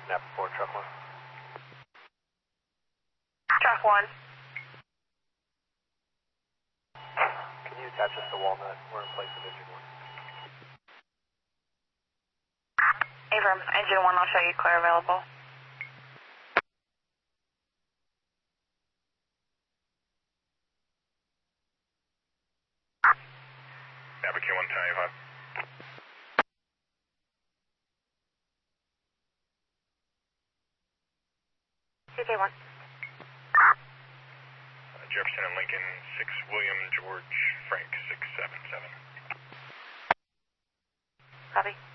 Napa 4, truck 1. Truck 1. Can you attach us to Walnut? We're in place of engine 1. Abrams, engine 1, I'll show you clear available. Napa Q1 1085. CK1. Jefferson and Lincoln, 6 William George Frank 677. Copy.